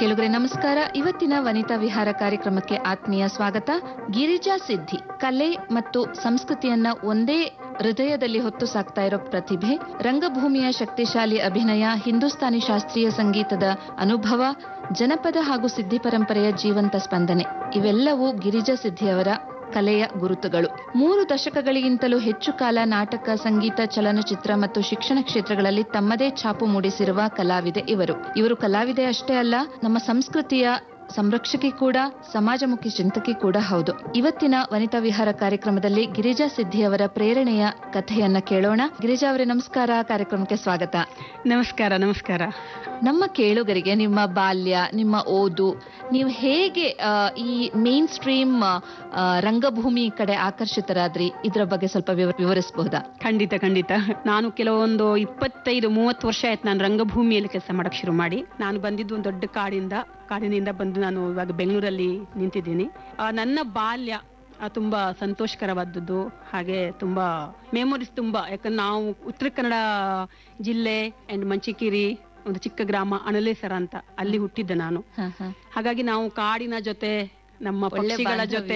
ಕೇಳುಗರೆ ನಮಸ್ಕಾರ. ಇವತ್ತಿನ ವನಿತಾ ವಿಹಾರ ಕಾರ್ಯಕ್ರಮಕ್ಕೆ ಆತ್ಮೀಯ ಸ್ವಾಗತ. ಗಿರಿಜಾ ಸಿದ್ಧಿ ಕಲೆ ಮತ್ತು ಸಂಸ್ಕೃತಿಯನ್ನ ಒಂದೇ ಹೃದಯದಲ್ಲಿ ಹೊತ್ತು ಸಾಕ್ತಾ ಇರೋ ಪ್ರತಿಭೆ, ರಂಗಭೂಮಿಯ ಶಕ್ತಿಶಾಲಿ ಅಭಿನಯ, ಹಿಂದೂಸ್ತಾನಿ ಶಾಸ್ತ್ರೀಯ ಸಂಗೀತದ ಅನುಭವ, ಜನಪದ ಹಾಗೂ ಸಿದ್ಧಿ ಪರಂಪರೆಯ ಜೀವಂತ ಸ್ಪಂದನೆ ಇವೆಲ್ಲವೂ ಗಿರಿಜಾ ಸಿದ್ಧಿಯವರ ಕಲೆಯ ಗುರುತುಗಳು. 3 ದಶಕಗಳಿಗಿಂತಲೂ ಹೆಚ್ಚು ಕಾಲ ನಾಟಕ, ಸಂಗೀತ, ಚಲನಚಿತ್ರ ಮತ್ತು ಶಿಕ್ಷಣ ಕ್ಷೇತ್ರಗಳಲ್ಲಿ ತಮ್ಮದೇ ಛಾಪು ಮೂಡಿಸಿರುವ ಕಲಾವಿದೆ ಇವರು ಕಲಾವಿದೆ ಅಷ್ಟೇ ಅಲ್ಲ, ನಮ್ಮ ಸಂಸ್ಕೃತಿಯ ಸಂರಕ್ಷಕಿ ಕೂಡ, ಸಮಾಜಮುಖಿ ಚಿಂತಕಿ ಕೂಡ ಹೌದು. ಇವತ್ತಿನ ವನಿತಾ ವಿಹಾರ ಕಾರ್ಯಕ್ರಮದಲ್ಲಿ ಗಿರಿಜಾ ಸಿದ್ಧಿಯವರ ಪ್ರೇರಣೆಯ ಕಥೆಯನ್ನ ಕೇಳೋಣ. ಗಿರಿಜಾ ಅವರೇ ನಮಸ್ಕಾರ, ಕಾರ್ಯಕ್ರಮಕ್ಕೆ ಸ್ವಾಗತ. ನಮಸ್ಕಾರ. ನಮಸ್ಕಾರ. ನಮ್ಮ ಕೇಳುಗರಿಗೆ ನಿಮ್ಮ ಬಾಲ್ಯ, ನಿಮ್ಮ ಓದು, ನೀವು ಹೇಗೆ ಈ ಮೇನ್ ಸ್ಟ್ರೀಮ್ ರಂಗಭೂಮಿ ಕಡೆ ಆಕರ್ಷಿತರಾದ್ರಿ, ಇದರ ಬಗ್ಗೆ ಸ್ವಲ್ಪ ವಿವರಿಸಬಹುದಾ? ಖಂಡಿತ. ನಾನು ಕೆಲವೊಂದು 25-30 ವರ್ಷ ಆಯ್ತು ನಾನು ರಂಗಭೂಮಿಯಲ್ಲಿ ಕೆಲಸ ಮಾಡಕ್ ಶುರು ಮಾಡಿ. ನಾನು ಬಂದಿದ್ದು ಒಂದು ದೊಡ್ಡ ಕಾಡಿನಿಂದ ಬಂದು ನಾನು ಇವಾಗ ಬೆಂಗಳೂರಲ್ಲಿ ನಿಂತಿದ್ದೀನಿ. ನನ್ನ ಬಾಲ್ಯ ತುಂಬಾ ಸಂತೋಷಕರವಾದದ್ದು, ಹಾಗೆ ತುಂಬಾ ಮೆಮೊರೀಸ್ ತುಂಬಾ. ಯಾಕಂದ್ರೆ ನಾವು ಉತ್ತರ ಕನ್ನಡ ಜಿಲ್ಲೆ ಅಂಡ್ ಮಂಚಿಕೇರಿ ಒಂದು ಚಿಕ್ಕ ಗ್ರಾಮ ಅಣಲೇಸರ ಅಂತ, ಅಲ್ಲಿ ಹುಟ್ಟಿದ್ದೆ ನಾನು. ಹಾಗಾಗಿ ನಾವು ಕಾಡಿನ ಜೊತೆ, ನಮ್ಮ ಪಕ್ಷಿಗಳ ಜೊತೆ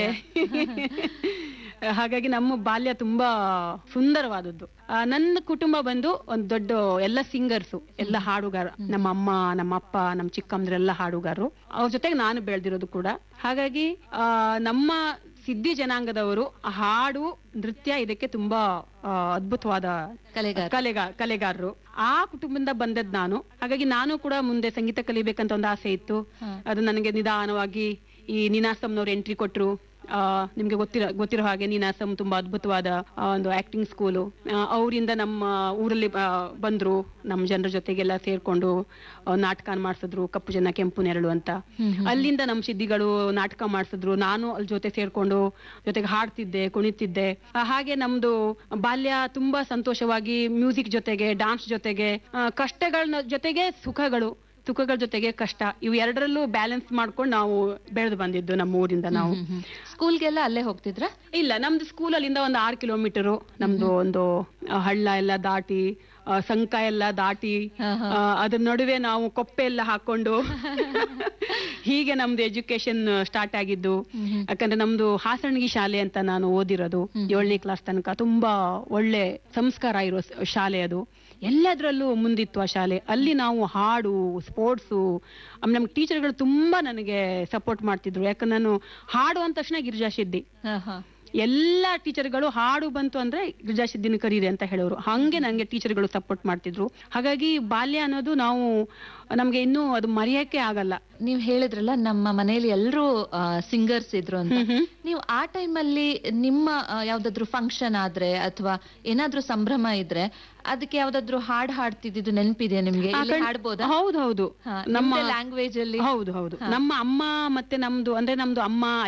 ಹಾಗಾಗಿ ನಮ್ಮ ಬಾಲ್ಯ ತುಂಬಾ ಸುಂದರವಾದದ್ದು. ನನ್ನ ಕುಟುಂಬ ಬಂದು ಒಂದು ದೊಡ್ಡ ಎಲ್ಲ ಸಿಂಗರ್ಸು, ಎಲ್ಲ ಹಾಡುಗಾರ. ನಮ್ಮ ಅಮ್ಮ, ನಮ್ಮ ಅಪ್ಪ, ನಮ್ಮ ಚಿಕ್ಕಮ್ಮರೆಲ್ಲ ಹಾಡುಗಾರರು. ಅವ್ರ ಜೊತೆಗೆ ನಾನು ಬೆಳೆದಿರೋದು ಕೂಡ. ಹಾಗಾಗಿ ನಮ್ಮ ಸಿದ್ಧಿ ಜನಾಂಗದವರು ಹಾಡು, ನೃತ್ಯ ಇದಕ್ಕೆ ತುಂಬಾ ಅದ್ಭುತವಾದ ಕಲೆಗಾರರು. ಆ ಕುಟುಂಬದಿಂದ ಬಂದದ್ ನಾನು. ಹಾಗಾಗಿ ನಾನು ಕೂಡ ಮುಂದೆ ಸಂಗೀತ ಕಲಿಬೇಕಂತ ಒಂದು ಆಸೆ ಇತ್ತು. ಅದು ನನಗೆ ನಿಧಾನವಾಗಿ ಈ ನೀನಾಸಂನವ್ರು ಎಂಟ್ರಿ ಕೊಟ್ರು. ನಿಮ್ಗೆ ಗೊತ್ತಿರೋ ಹಾಗೆ ನೀನಾಸಂ ತುಂಬಾ ಅದ್ಭುತವಾದ ಒಂದು ಆಕ್ಟಿಂಗ್ ಸ್ಕೂಲು. ಅವರಿಂದ ನಮ್ಮ ಊರಲ್ಲಿ ಬಂದ್ರು, ನಮ್ಮ ಜನರ ಜೊತೆಗೆಲ್ಲ ಸೇರ್ಕೊಂಡು ನಾಟಕ ಮಾಡಿಸಿದ್ರು, ಕಪ್ಪು ಜನ ಕೆಂಪು ನೆರಳು ಅಂತ. ಅಲ್ಲಿಂದ ನಮ್ಮ ಸಿದ್ಧಿಗಳು ನಾಟಕ ಮಾಡಿಸಿದ್ರು. ನಾನು ಅಲ್ಲಿ ಜೊತೆ ಸೇರ್ಕೊಂಡು ಜೊತೆಗೆ ಹಾಡ್ತಿದ್ದೆ, ಕುಣಿತಿದ್ದೆ. ಹಾಗೆ ನಮ್ದು ಬಾಲ್ಯ ತುಂಬಾ ಸಂತೋಷವಾಗಿ, ಮ್ಯೂಸಿಕ್ ಜೊತೆಗೆ, ಡಾನ್ಸ್ ಜೊತೆಗೆ, ಕಷ್ಟಗಳ ಜೊತೆಗೆ ಸುಖಗಳ ಜೊತೆಗೆ ಕಷ್ಟ, ಇವು ಎರಡರಲ್ಲೂ ಬ್ಯಾಲೆನ್ಸ್ ಮಾಡ್ಕೊಂಡು ನಾವು ಬೆಳೆದು ಬಂದಿದ್ದು ನಮ್ಮ ಊರಿಂದ. ನಾವು ಸ್ಕೂಲ್ಗೆಲ್ಲ ಅಲ್ಲೇ ಹೋಗ್ತಿದ್ರ? ಇಲ್ಲ, ನಮ್ದು ಸ್ಕೂಲ್ ಅಲ್ಲಿಂದ ಒಂದು 6 ಕಿಲೋಮೀಟರು. ನಮ್ದು ಒಂದು ಹಳ್ಳ ಎಲ್ಲ ದಾಟಿ, ಸಂಕ ಎಲ್ಲ ದಾಟಿ, ಅದ್ರ ನಡುವೆ ನಾವು ಕೊಪ್ಪೆ ಎಲ್ಲ ಹಾಕೊಂಡು ಹೀಗೆ ನಮ್ದು ಎಜುಕೇಶನ್ ಸ್ಟಾರ್ಟ್ ಆಗಿದ್ದು. ಯಾಕಂದ್ರೆ ನಮ್ದು ಹಾಸಣಗಿ ಶಾಲೆ ಅಂತ ನಾನು ಓದಿರೋದು 7ನೇ ಕ್ಲಾಸ್ ತನಕ. ತುಂಬಾ ಒಳ್ಳೆ ಸಂಸ್ಕಾರ ಇರೋ ಶಾಲೆ ಅದು. ಎಲ್ಲದರಲ್ಲೂ ಮುಂದಿತ್ತು ಆ ಶಾಲೆ. ಅಲ್ಲಿ ನಾವು ಹಾಡು, ಸ್ಪೋರ್ಟ್ಸು, ನಮ್ಗೆ ಟೀಚರ್ಗಳು ತುಂಬಾ ನನಗೆ ಸಪೋರ್ಟ್ ಮಾಡ್ತಿದ್ರು. ಯಾಕಂದ್ರೆ ನಾನು ಹಾಡು ಅಂದ ತಕ್ಷಣ ಗಿರಿಜಾ ಸಿದ್ಧಿ. ಎಲ್ಲಾ ಟೀಚರ್ಗಳು ಹಾಡು ಬಂತು ಅಂದ್ರೆ ಗಿರಿಜಾ ಸಿದ್ಧಿನ ಕರೀರಿ ಅಂತ ಹೇಳೋರು. ಹಂಗೆ ನಂಗೆ ಟೀಚರ್ಗಳು ಸಪೋರ್ಟ್ ಮಾಡ್ತಿದ್ರು. ಹಾಗಾಗಿ ಬಾಲ್ಯ ಅನ್ನೋದು ನಮ್ಗೆ ಇನ್ನೂ ಅದು ಮರೆಯಕ್ಕೆ ಆಗಲ್ಲ. ನೀವ್ ಹೇಳಿದ್ರಲ್ಲ, ನಮ್ಮ ಮನೆಯಲ್ಲಿ ಎಲ್ಲರೂ ಸಿಂಗರ್ಸ್ ಇದ್ರು ಅಂತ. ನೀವು ಆ ಟೈಮಲ್ಲಿ ನಿಮ್ಮ ಯಾವ್ದಾದ್ರು ಫಂಕ್ಷನ್ ಆದ್ರೆ ಅಥವಾ ಏನಾದ್ರೂ ಸಂಭ್ರಮ ಇದ್ರೆ ಅದಕ್ಕೆ ಯಾವ್ದಾದ್ರು ಹಾಡ್ತಿದ್ದು ನೆನಪಿದೆಯಾ ನಿಮ್ಗೆ? ಹಾಡ್ಬೋದಾ? ಹೌದು. ನಮ್ಮ ಲ್ಯಾಂಗ್ವೇಜ್ ಅಲ್ಲಿ. ಹೌದು. ನಮ್ಮ ಅಮ್ಮ ಮತ್ತೆ ನಮ್ದು ಅಮ್ಮ